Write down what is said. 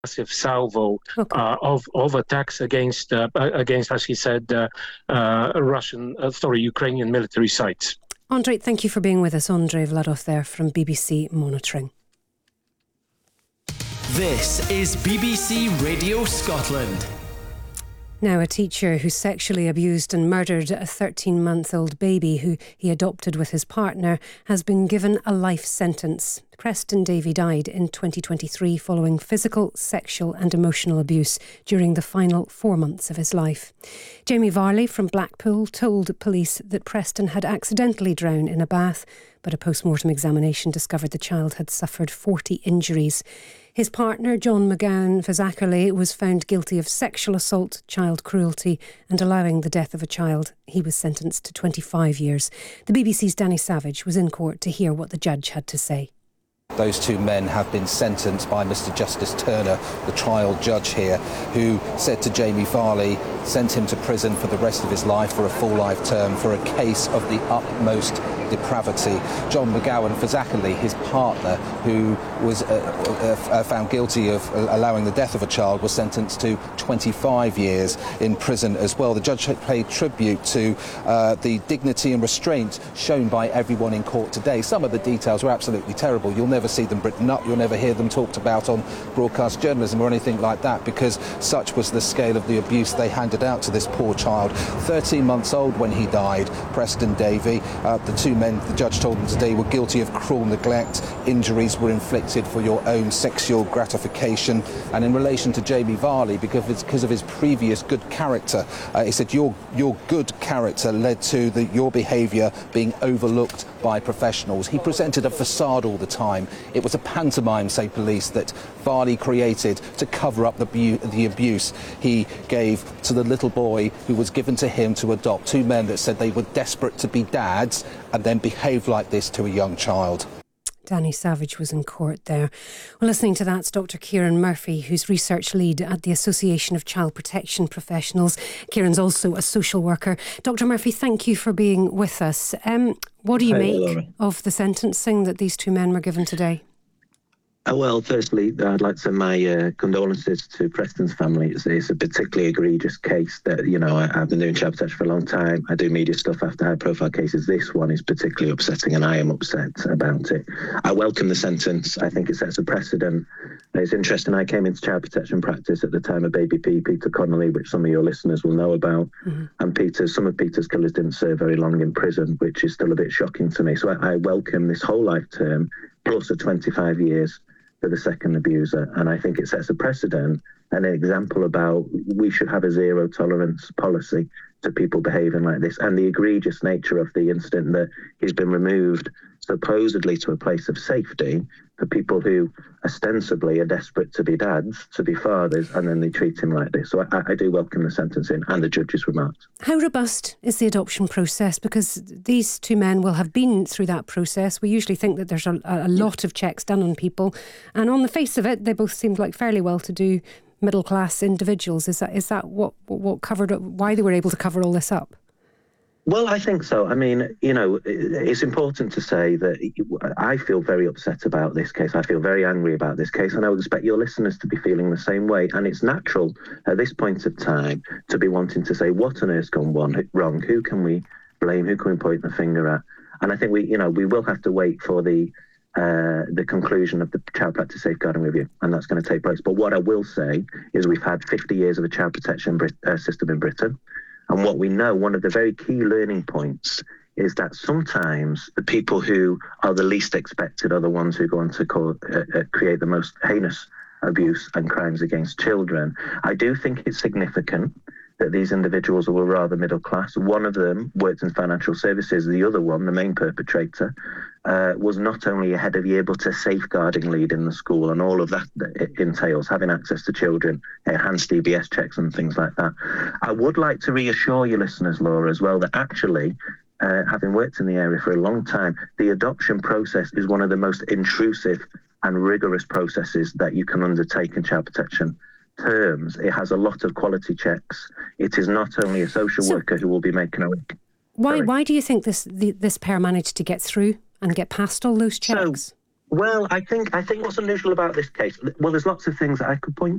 massive salvo Okay. of attacks against, as he said, Ukrainian military sites. Andrei, thank you for being with us. Andrei Vladov there from BBC Monitoring. This is BBC Radio Scotland. Now, a teacher who sexually abused and murdered a 13-month-old baby who he adopted with his partner has been given a life sentence. Preston Davey died in 2023 following physical, sexual and emotional abuse during the final 4 months of his life. Jamie Varley from Blackpool told police that Preston had accidentally drowned in a bath, but a post-mortem examination discovered the child had suffered 40 injuries. His partner, John McGowan Fazakerley, was found guilty of sexual assault, child cruelty and allowing the death of a child. He was sentenced to 25 years. The BBC's Danny Savage was in court to hear what the judge had to say. Those two men have been sentenced by Mr Justice Turner, the trial judge here, who said to Jamie Varley, sent him to prison for the rest of his life for a full life term for a case of the utmost depravity. John McGowan Fazakerley, his partner, who was found guilty of allowing the death of a child, was sentenced to 25 years in prison as well. The judge paid tribute to the dignity and restraint shown by everyone in court today. Some of the details were absolutely terrible. You'll never see them written up, you'll never hear them talked about on broadcast journalism or anything like that, because such was the scale of the abuse they handed out to this poor child. 13 months old when he died, Preston Davey. The two men, the judge told them today, were guilty of cruel neglect. Injuries were inflicted for your own sexual gratification. And in relation to Jamie Varley, because of his previous good character, he said your good character led to your behaviour being overlooked by professionals. He presented a facade all the time. It was a pantomime, say police, that Varley created to cover up the abuse he gave to the little boy who was given to him to adopt. Two men that said they were desperate to be dads and then behaved like this to a young child. Danny Savage was in court there. Well, listening to that's Dr Kieran Murphy, who's research lead at the Association of Child Protection Professionals. Kieran's also a social worker. Dr Murphy, thank you for being with us. What do you make of the sentencing that these two men were given today? Well, firstly, I'd like to send my condolences to Preston's family. It's a particularly egregious case that, I've been doing child protection for a long time. I do media stuff after high-profile cases. This one is particularly upsetting, and I am upset about it. I welcome the sentence. I think it sets a precedent. It's interesting, I came into child protection practice at the time of Baby P, Peter Connolly, which some of your listeners will know about. Mm-hmm. And some of Peter's killers didn't serve very long in prison, which is still a bit shocking to me. So I welcome this whole life term, plus a 25 years for the second abuser. And I think it sets a precedent and an example about we should have a zero tolerance policy to people behaving like this, and the egregious nature of the incident that he's been removed supposedly to a place of safety for people who ostensibly are desperate to be dads, to be fathers, and then they treat him like this. So I do welcome the sentencing and the judge's remarks. How robust is the adoption process? Because these two men will have been through that process. We usually think that there's a lot of checks done on people, and on the face of it, they both seemed like fairly well-to-do middle-class individuals. Is that what covered, why they were able to cover all this up? Well, I think so. I mean, it's important to say that I feel very upset about this case. I feel very angry about this case, and I would expect your listeners to be feeling the same way. And it's natural at this point of time to be wanting to say, what on earth's gone wrong? Who can we blame? Who can we point the finger at? And I think we will have to wait for the conclusion of the Child Practice Safeguarding Review, and that's going to take place. But what I will say is we've had 50 years of a child protection system in Britain. And what we know, one of the very key learning points is that sometimes the people who are the least expected are the ones who go on to create the most heinous abuse and crimes against children. I do think it's significant that these individuals were rather middle class. One of them worked in financial services. The other one, the main perpetrator, was not only a head of year but a safeguarding lead in the school, and all of that it entails, having access to children, enhanced DBS checks and things like that. I would like to reassure your listeners, Laura, as well, that actually, having worked in the area for a long time, the adoption process is one of the most intrusive and rigorous processes that you can undertake in child protection terms. It has a lot of quality checks. It is not only a social worker who will be making a... Why do you think this pair managed to get through and get past all those checks? Well, I think what's unusual about this case, well, there's lots of things that I could point